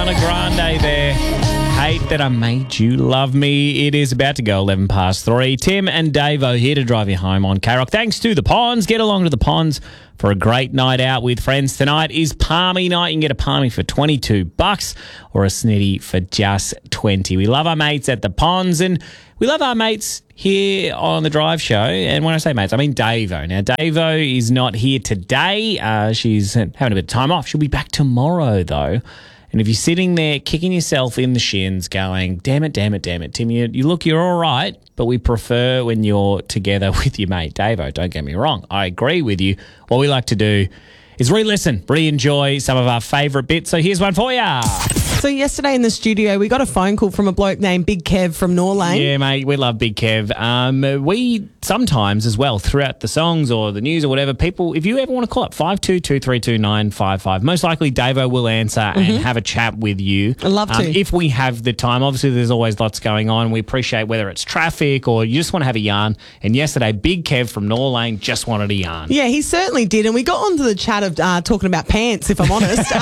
Ariana Grande there. Hate That I Made You Love Me. It is about to go 11 past 3. Tim and Davo here to drive you home on K-Rock. Thanks to the Ponds. Get along to the Ponds for a great night out with friends. Tonight is Palmy night. You can get a Palmy for $22 or a Snitty for just $20. We love our mates at the Ponds, and we love our mates here on the Drive Show. And when I say mates, I mean Davo. Now, Davo is not here today. She's having a bit of time off. She'll be back tomorrow, though. And if you're sitting there kicking yourself in the shins going, damn it, Tim, you're all right, but we prefer when you're together with your mate Davo. Don't get me wrong. I agree with you. What we like to do is re-listen, re-enjoy some of our favourite bits. So here's one for ya. So yesterday in the studio, we got a phone call from a bloke named Big Kev from Norlane. Yeah, mate, we love Big Kev. We sometimes as well, throughout the songs or the news or whatever, people, if you ever want to call up, 52232955, most likely Davo will answer and have a chat with you. I'd love to. If we have the time. Obviously, there's always lots going on. We appreciate whether it's traffic or you just want to have a yarn. And yesterday, Big Kev from Norlane just wanted a yarn. Yeah, he certainly did. And we got onto the chat of talking about pants, if I'm honest.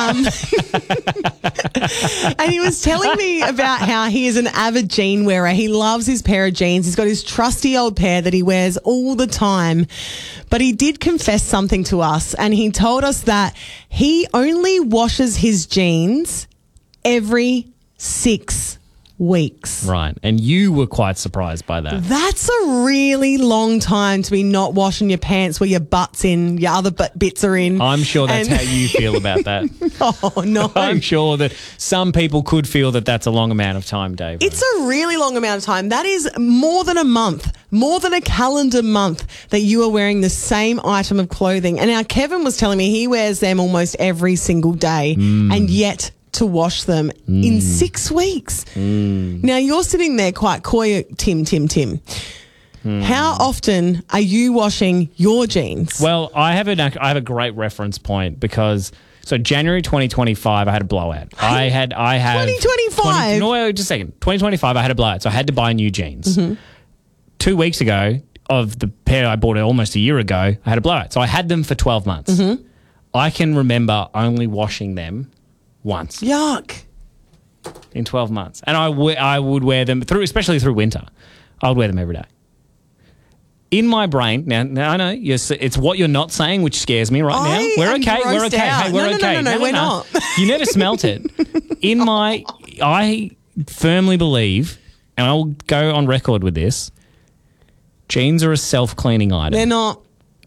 And he was telling me about how he is an avid jean wearer. He loves his pair of jeans. He's got his trusty old pair that he wears all the time. But he did confess something to us, and he told us that he only washes his jeans every 6 weeks. Right. And you were quite surprised by that. That's a really long time to be not washing your pants where your butt's in, your other bits are in. I'm sure that's how you feel about that. Oh, no. I'm sure that some people could feel that that's a long amount of time, Dave. It's a really long amount of time. That is more than a month, more than a calendar month that you are wearing the same item of clothing. And now Kevin was telling me he wears them almost every single day and yet to wash them in 6 weeks. Now, you're sitting there quite coy, Tim. How often are you washing your jeans? Well, I have a great reference point because so January 2025, I had a blowout. I had 2025? No, just a second. 2025, I had a blowout, so I had to buy new jeans. 2 weeks ago, of the pair I bought almost a year ago, I had a blowout. So I had them for 12 months. I can remember only washing them once. Yuck. In 12 months. And I would wear them, especially through winter. I would wear them every day. In my brain, now I know it's what you're not saying, which scares me right now. We're okay. We're okay. Hey, we're okay. No, we're not. You never smelt it. I firmly believe, and I'll go on record with this, jeans are a self-cleaning item. They're not.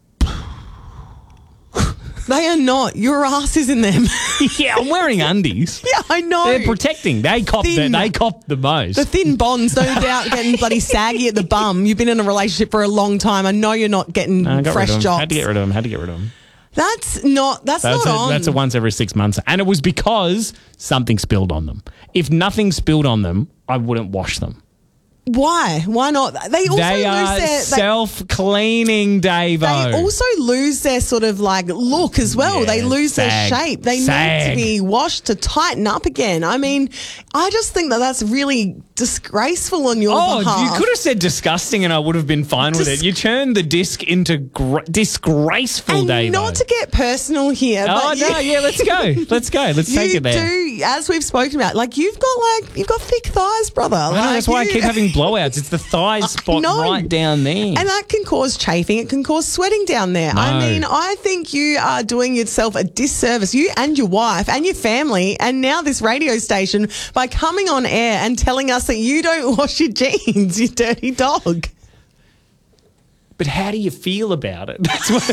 They are not. Your ass is in them. Yeah, I'm wearing undies. Yeah, I know. They're protecting. They cop the most. The thin bonds, no doubt, getting bloody saggy at the bum. You've been in a relationship for a long time. I know you're not getting fresh jobs. Had to get rid of them. That's not on. That's a once every 6 months. And it was because something spilled on them. If nothing spilled on them, I wouldn't wash them. Why? Why not? They are self-cleaning, Davo. They also lose their sort of like look as well. Yeah, they lose their shape. They need to be washed to tighten up again. I mean, I just think that's really disgraceful on your behalf. Oh, you could have said disgusting and I would have been fine with it. You turned the disc into disgraceful, Davo. Not to get personal here. Oh, no, yeah, let's go. Let's take it there. You do, as we've spoken about, like you've got thick thighs, brother. I know, that's why I keep having blowouts. It's the thigh spot right down there. And that can cause chafing. It can cause sweating down there. No. I mean, I think you are doing yourself a disservice, you and your wife and your family and now this radio station, by coming on air and telling us that you don't wash your jeans, you dirty dog. But how do you feel about it?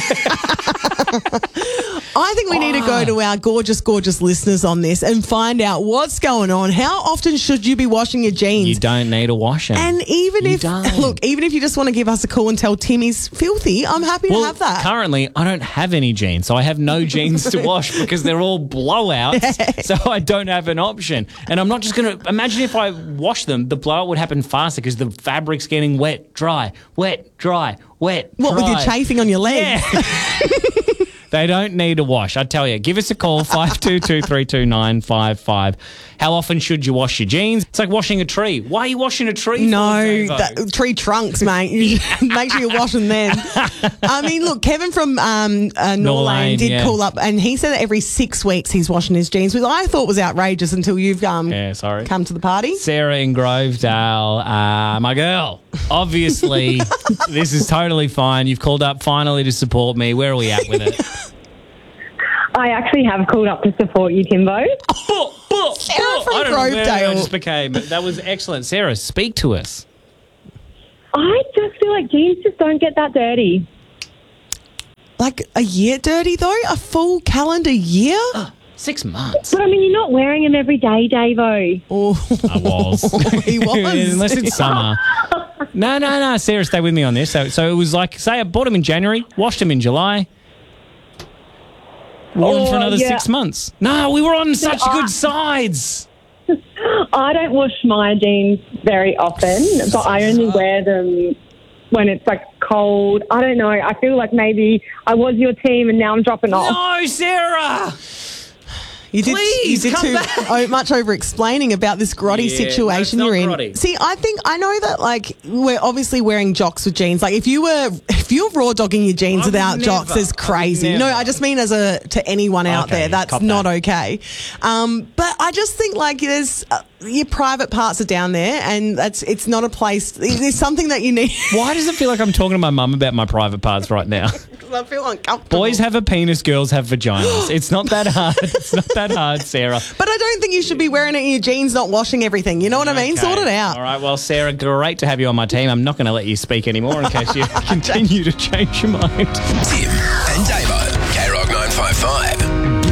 I think we need to go to our gorgeous, gorgeous listeners on this and find out what's going on. How often should you be washing your jeans? You don't need to wash them. And even if you just want to give us a call and tell Tim he's filthy, I'm happy to have that. Currently, I don't have any jeans, so I have no jeans to wash because they're all blowouts, so I don't have an option. And I'm not just going to... Imagine if I wash them, the blowout would happen faster because the fabric's getting wet, dry, wet, dry, wet, What, dry. with your chafing on your legs? Yeah. They don't need a wash. I tell you, give us a call, 522-329-55. How often should you wash your jeans? It's like washing a tree. Why are you washing a tree? Tree trunks, mate. You make sure you're washing them. I mean, look, Kevin from Norlane did call up, and he said that every 6 weeks he's washing his jeans, which I thought was outrageous until you've come to the party. Sarah in Grovedale, my girl. Obviously, this is totally fine. You've called up finally to support me. Where are we at with it? I actually have called up to support you, Timbo. Sarah from I don't know where I Grovedale. just became. That was excellent. Sarah, speak to us. I just feel like jeans just don't get that dirty. Like a year dirty, though? A full calendar year? 6 months. But I mean, you're not wearing them every day, Davo. Oh, I was. he was. Unless it's summer. No. Sarah, stay with me on this. So it was like, say I bought them in January, washed them in July, wore them for another 6 months. No, we were on such good sides. I don't wash my jeans very often, but I only wear them when it's like cold. I don't know. I feel like maybe I was your team and now I'm dropping off. No, Sarah. You did come too much over explaining about this grotty situation no, you're in. grotty. See, I know that like we're obviously wearing jocks with jeans. Like if you're raw dogging your jeans without jocks, it's crazy. No, I just mean to anyone out there, that's not okay. But I just think like there's your private parts are down there, and it's not a place. There's something that you need. Why does it feel like I'm talking to my mum about my private parts right now? I feel uncomfortable. Boys have a penis, girls have vaginas. It's not that hard. It's not that hard, Sarah. But I don't think you should be wearing it in your jeans, not washing everything. You know what I mean? Sort it out. All right, well, Sarah, great to have you on my team. I'm not going to let you speak anymore in case you continue to change your mind. Tim and Davo, K-Rock 955.